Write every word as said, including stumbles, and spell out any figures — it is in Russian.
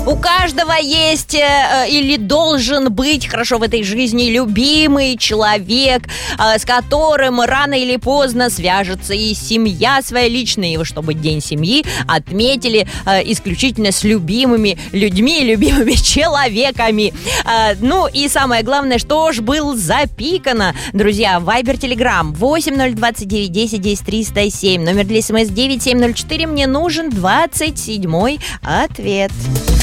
У каждого есть э, или должен быть, хорошо, в этой жизни любимый человек, э, с которым рано или поздно свяжется и семья своя личная, и чтобы День семьи отметили э, исключительно с любимыми людьми, любимыми человеками. Э, ну и самое главное, что ж был запикано. Друзья, Вайбер, Телеграм восемь ноль двадцать девять десять десять триста семь, номер для смс девять семь ноль четыре, мне нужен двадцать седьмой ответ.